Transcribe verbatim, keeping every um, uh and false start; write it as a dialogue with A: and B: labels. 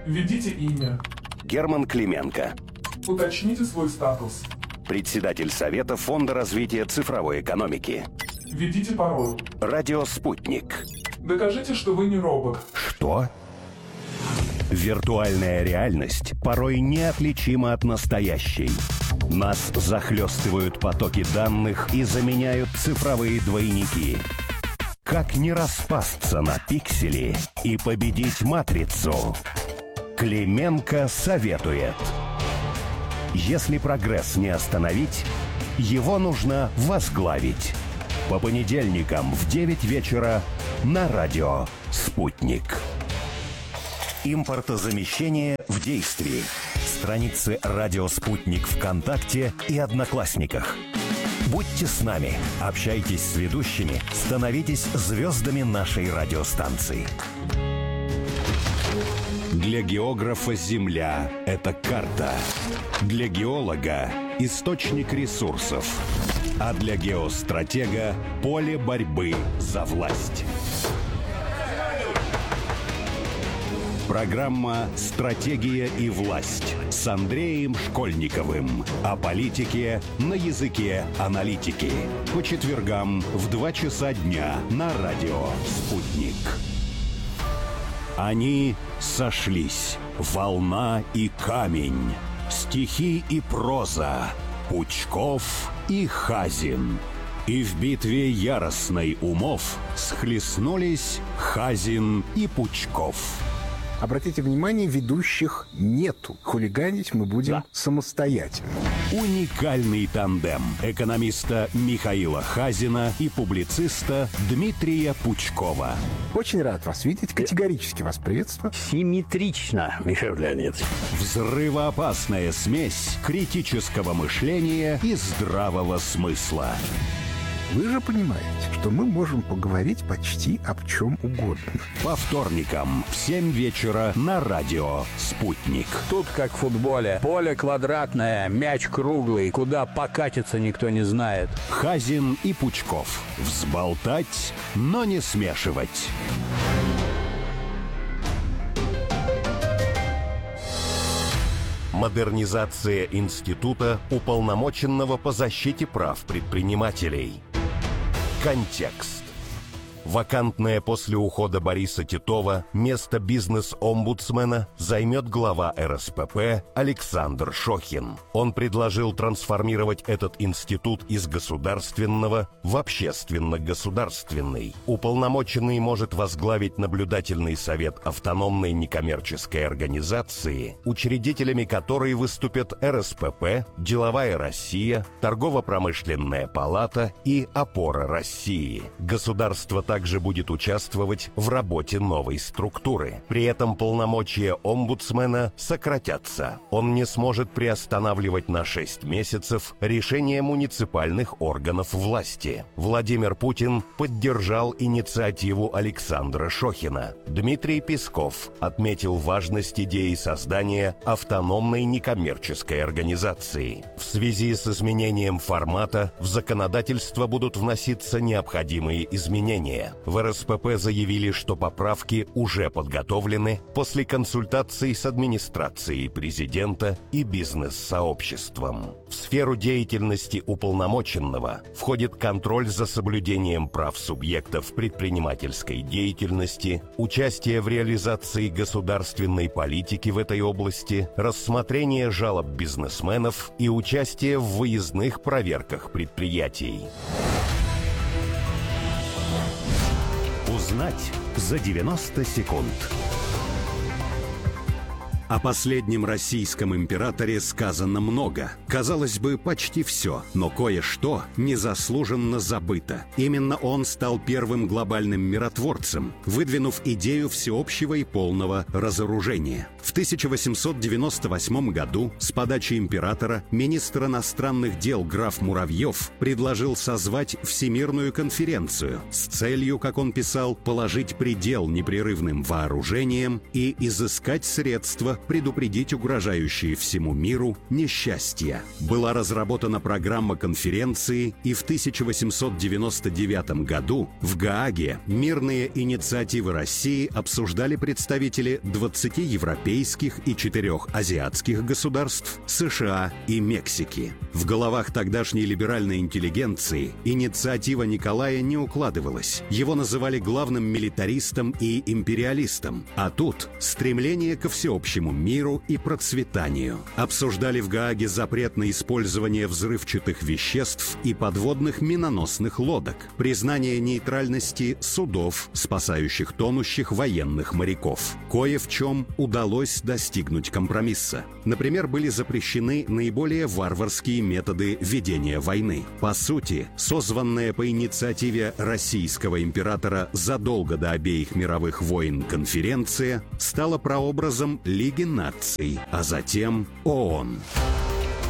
A: Введите имя.
B: Герман Клименко.
A: Уточните свой статус.
B: Председатель Совета Фонда развития цифровой экономики.
A: Введите пароль.
B: Радио «Спутник».
A: Докажите, что вы не робот.
B: Что? Виртуальная реальность порой неотличима от настоящей. Нас захлестывают потоки данных и заменяют цифровые двойники. Как не распасться на пиксели и победить матрицу? Клименко советует. Если прогресс не остановить, его нужно возглавить. По понедельникам в девять вечера на радио «Спутник». Импортозамещение в действии. Страницы «Радио Спутник» ВКонтакте и Одноклассниках. Будьте с нами, общайтесь с ведущими, становитесь звездами нашей радиостанции. Для географа Земля – это карта. Для геолога – источник ресурсов. А для геостратега – поле борьбы за власть. Программа «Стратегия и власть» с Андреем Школьниковым. О политике на языке аналитики. По четвергам в два часа дня на радио «Спутник». Они сошлись. Волна и камень. Стихи и проза. Пучков и Хазин. И в битве яростной умов схлестнулись Хазин и Пучков.
C: Обратите внимание, ведущих нету. Хулиганить мы будем да. самостоятельно.
B: Уникальный тандем экономиста Михаила Хазина и публициста Дмитрия Пучкова.
C: Очень рад вас видеть. Категорически вас приветствую.
D: Симметрично, Михаил Леонидович.
B: Взрывоопасная смесь критического мышления и здравого смысла.
C: Вы же понимаете, что мы можем поговорить почти об чем угодно.
B: По вторникам в семь вечера на радио «Спутник».
D: Тут как в футболе. Поле квадратное, мяч круглый. Куда покатиться, никто не знает.
B: Хазин и Пучков. Взболтать, но не смешивать. Модернизация института, уполномоченного по защите прав предпринимателей. Контекст. Вакантное после ухода Бориса Титова место бизнес-омбудсмена займет глава эр эс пэ пэ Александр Шохин. Он предложил трансформировать этот институт из государственного в общественно-государственный. Уполномоченный может возглавить наблюдательный совет автономной некоммерческой организации, учредителями которой выступят эр эс пэ пэ, Деловая Россия, Торгово-промышленная палата и Опора России. Государство также будет участвовать в работе новой структуры. При этом полномочия омбудсмена сократятся. Он не сможет приостанавливать на шесть месяцев решения муниципальных органов власти. Владимир Путин поддержал инициативу Александра Шохина. Дмитрий Песков отметил важность идеи создания автономной некоммерческой организации. В связи с изменением формата в законодательство будут вноситься необходимые изменения. В эр эс пэ пэ заявили, что поправки уже подготовлены после консультаций с администрацией президента и бизнес-сообществом. В сферу деятельности уполномоченного входит контроль за соблюдением прав субъектов предпринимательской деятельности, участие в реализации государственной политики в этой области, рассмотрение жалоб бизнесменов и участие в выездных проверках предприятий. Узнать за девяносто секунд. О последнем российском императоре сказано много. Казалось бы, почти все, но кое-что незаслуженно забыто. Именно он стал первым глобальным миротворцем, выдвинув идею всеобщего и полного разоружения. В тысяча восемьсот девяносто восьмом году с подачи императора министр иностранных дел граф Муравьев предложил созвать Всемирную конференцию с целью, как он писал, положить предел непрерывным вооружениям и изыскать средства
E: предупредить угрожающие всему миру несчастья. Была разработана программа конференции, и в тысяча восемьсот девяносто девятом году в Гааге мирные инициативы России обсуждали представители двадцати европейских и четырех азиатских государств, США и Мексики. В головах тогдашней либеральной интеллигенции инициатива Николая не укладывалась. Его называли главным милитаристом и империалистом. А тут стремление ко всеобщему миру и процветанию. Обсуждали в Гааге запрет на использование взрывчатых веществ и подводных миноносных лодок, признание нейтральности судов, спасающих тонущих военных моряков. Кое в чем удалось достигнуть компромисса. Например, были запрещены наиболее варварские методы ведения войны. По сути, созванная по инициативе российского императора задолго до обеих мировых войн конференция стала прообразом Лиги наций, а затем ООН.